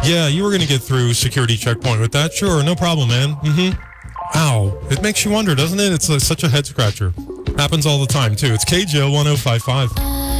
Yeah, you were going to get through security checkpoint with that. Sure, no problem, man. Ow. It makes you wonder, doesn't it? It's such a head scratcher. Happens all the time, too. It's KGO 1055.